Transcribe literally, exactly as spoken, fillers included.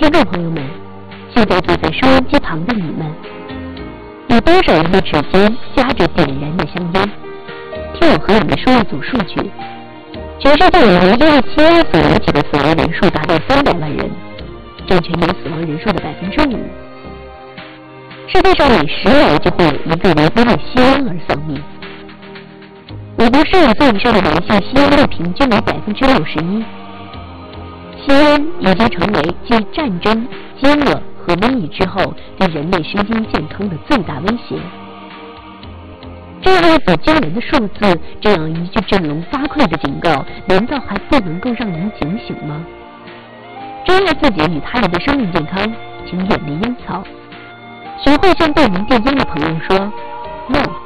听众朋友们，现在坐在收音机旁的你们，有多少人的指尖夹着点燃的香烟？听我和你们说一组数据：全世界有一例七月所引起的死亡人数达到三百万人，占全年死亡人数的百分之五。世界上每十年就会有一个人因为吸烟而丧命。美国十五岁以上的男性吸烟率平均为百分之六十一。吸烟已经成为继战争、饥饿和瘟疫之后对人类身心健康的最大威胁。这样一组惊人的数字，这样一句振聋发聩的警告，难道还不能够让人警醒吗？珍爱自己与他人的生命健康，请远离烟草，学会向对您电烟的朋友说 “no”。